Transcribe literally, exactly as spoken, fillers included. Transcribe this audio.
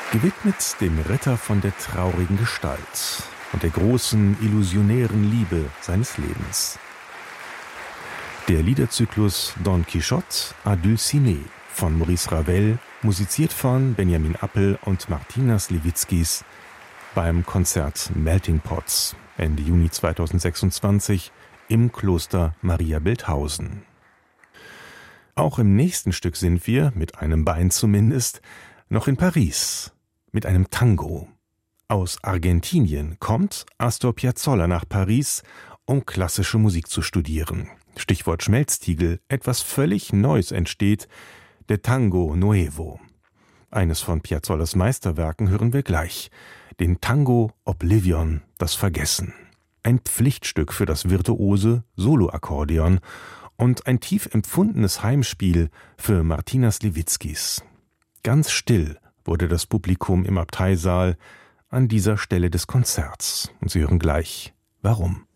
Gewidmet dem Retter von der traurigen Gestalt und der großen, illusionären Liebe seines Lebens. Der Liederzyklus Don Quichotte à Dulcinea von Maurice Ravel, musiziert von Benjamin Appel und Martina Sliwickis beim Konzert Melting Pots Ende Juni zweitausendsechsundzwanzig im Kloster Mariabildhausen. Auch im nächsten Stück sind wir, mit einem Bein zumindest, noch in Paris, mit einem Tango. Aus Argentinien kommt Astor Piazzolla nach Paris, um klassische Musik zu studieren. Stichwort Schmelztiegel, etwas völlig Neues entsteht, der Tango Nuevo. Eines von Piazzollas Meisterwerken hören wir gleich, den Tango Oblivion, das Vergessen. Ein Pflichtstück für das virtuose Soloakkordeon und ein tief empfundenes Heimspiel für Martina Sliwickis. Ganz still wurde das Publikum im Abteisaal an dieser Stelle des Konzerts. Und Sie hören gleich, warum.